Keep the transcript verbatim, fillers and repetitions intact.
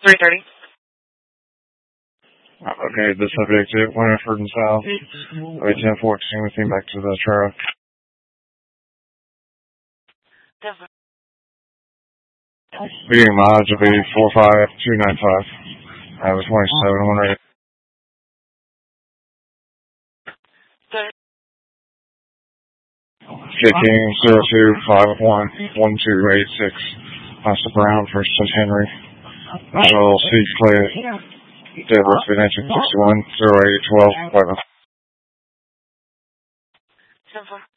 three thirty. Okay, the subject is Winifred and South. Okay, ten fourteen, we came back to the truck. Beginning mileage will be four five two nine five. I was twenty-seven, one rate. Fifteen zero two five one one two eight six. Master Brown for Saint Henry. Joel C. Clay. Deborah Financial sixty one zero eight twelve.